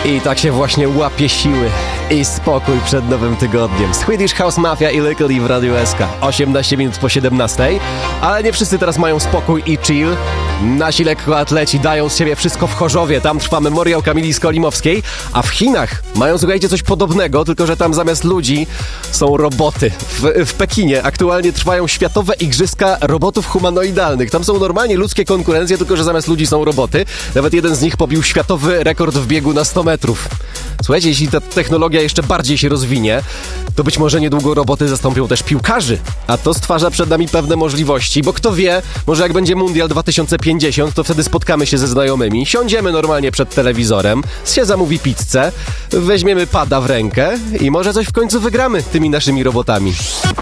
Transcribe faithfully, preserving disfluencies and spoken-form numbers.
I tak się właśnie łapie siły i spokój przed nowym tygodniem. Swedish House Mafia i Illegally w Radiu S K. osiemnaście minut po siedemnastej. Ale nie wszyscy teraz mają spokój i chill. Nasi lekkoatleci dają z siebie wszystko w Chorzowie. Tam trwa memoriał Kamili Skolimowskiej. A w Chinach mają, słuchajcie, coś podobnego, tylko że tam zamiast ludzi są roboty. W, w Pekinie aktualnie trwają światowe igrzyska robotów humanoidalnych. Tam są normalnie ludzkie konkurencje, tylko że zamiast ludzi są roboty. Nawet jeden z nich pobił światowy rekord w biegu na sto metrów. Słuchajcie, jeśli ta technologia jeszcze bardziej się rozwinie, to być może niedługo roboty zastąpią też piłkarzy. A to stwarza przed nami pewne możliwości, bo kto wie, może jak będzie Mundial dwa tysiące pięćdziesiąt, to wtedy spotkamy się ze znajomymi, siądziemy normalnie przed telewizorem, się zamówi pizzę, weźmiemy pada w rękę i może coś w końcu wygramy tymi naszymi robotami.